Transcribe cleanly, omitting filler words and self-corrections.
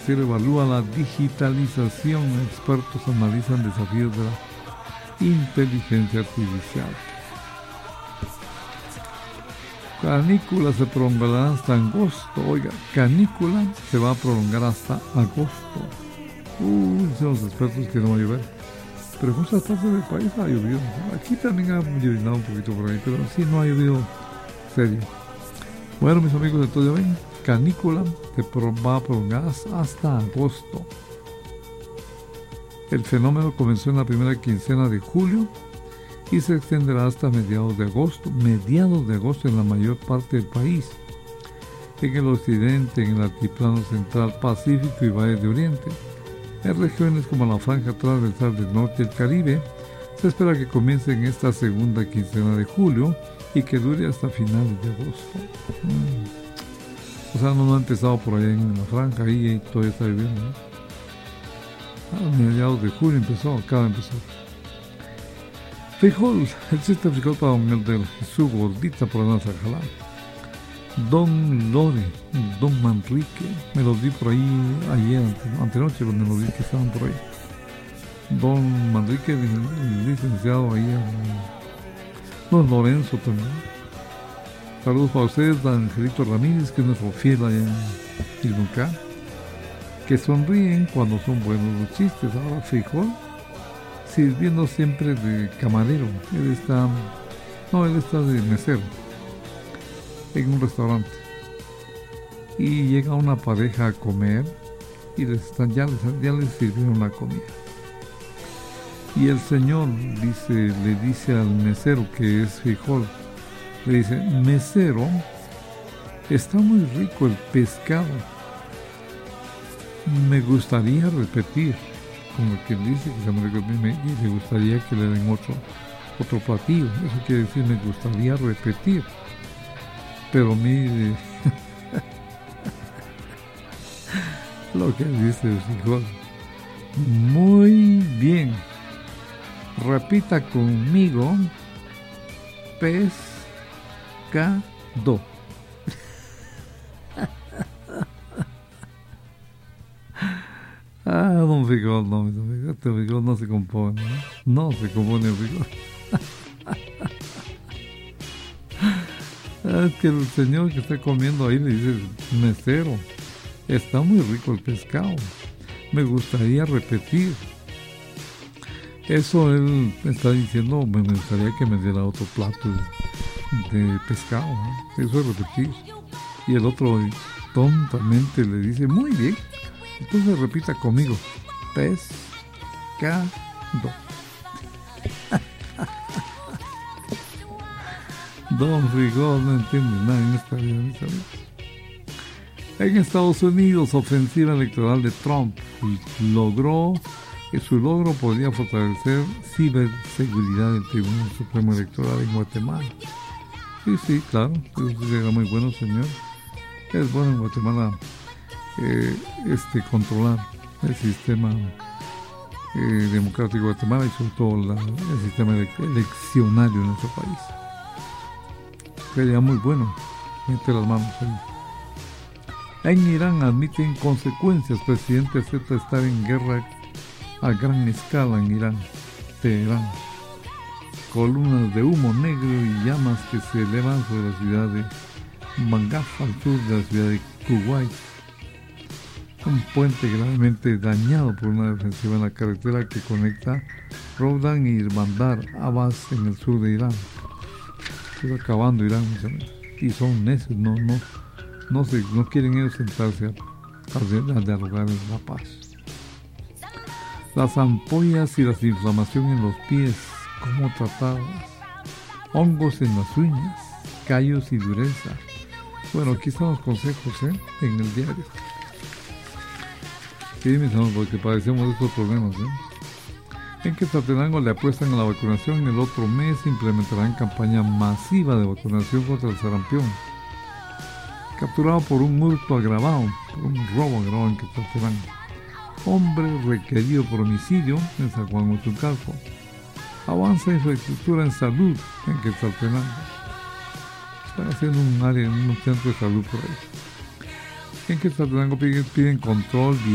Financiero evalúa la digitalización. Expertos analizan desafíos de la inteligencia artificial. Canícula se prolongará hasta agosto. Oiga, canícula se va a prolongar hasta agosto. Dicen los expertos que no va a llover. Pero en muchas partes del país ha llovido. Aquí también ha llovinado un poquito por ahí, pero sí no ha llovido serio. Bueno, mis amigos, entonces ya ven, canícula se va a prolongar hasta agosto. El fenómeno comenzó en la primera quincena de julio y se extenderá hasta mediados de agosto en la mayor parte del país. En el occidente, en el altiplano central, Pacífico y Valle de Oriente. En regiones como la franja transversal del norte y el Caribe, se espera que comience en esta segunda quincena de julio y que dure hasta finales de agosto. O sea, no ha empezado por allá en la franja, ahí todavía está viviendo, ¿no? A mediados de julio acaba de empezar. Frijol, existe frijol para aumentar su gordita por la Jalá. Don Lore, Don Manrique, me los vi por ahí ayer, antenoche, me los vi que estaban por ahí. Don Manrique, el licenciado ahí, Don Lorenzo también. Saludos para ustedes, Don Angelito Ramírez, que es nuestro fiel allá en Ilmucá, que sonríen cuando son buenos los chistes. Ahora Frijol, sirviendo siempre de camarero, él está de mesero en un restaurante y llega una pareja a comer y ya les sirvieron la comida y el señor le dice al mesero, que es Frijol, le dice: mesero, está muy rico el pescado, me gustaría repetir. Como que dice que me gustaría que le den otro platillo. Eso quiere decir, me gustaría repetir. Pero mire lo que dice el Frijol. Muy bien. Repita conmigo: pescado. Don Frijol, no, este Frijol no se compone, no se compone el Frijol. Es que el señor que está comiendo ahí le dice: mesero, está muy rico el pescado, me gustaría repetir. Eso él está diciendo: me gustaría que me diera otro plato de pescado, ¿no? Eso es repetir. Y el otro tontamente le dice: muy bien, entonces repita conmigo: pescado. Don Frijol no entiende nada en esta vida. En Estados Unidos, ofensiva electoral de Trump su logro podría fortalecer ciberseguridad del Tribunal Supremo Electoral en Guatemala. Sí, claro, eso era muy bueno, señor. Es bueno en Guatemala controlar el sistema democrático de Guatemala y sobre todo el sistema eleccionario en nuestro país. Sería muy bueno meter las manos ahí. En Irán admiten consecuencias. Presidente acepta estar en guerra a gran escala en Irán. Teherán. Columnas de humo negro y llamas que se elevan sobre la ciudad de Mangaf, al sur de la ciudad de Kuwait. Un puente gravemente dañado por una defensiva en la carretera que conecta Roudan y Bandar Abbas en el sur de Irán. Se está acabando Irán, mis amigos. Y son necios, no quieren ellos sentarse a dialogar en la paz. Las ampollas y las inflamaciones en los pies, ¿cómo tratarlas? Hongos en las uñas, callos y dureza. Bueno, aquí están los consejos en el diario. Sí, mis amigos, porque padecemos de estos problemas. En Quetzaltenango le apuestan a la vacunación. El otro mes implementarán campaña masiva de vacunación contra el sarampión. Capturado por un hurto agravado, por un robo agravado en Quetzaltenango. Hombre requerido por homicidio en San Juan Uchucalco. Avanza infraestructura en salud en Quetzaltenango. Están haciendo un centro de salud por ahí. En Quetzaltenango piden control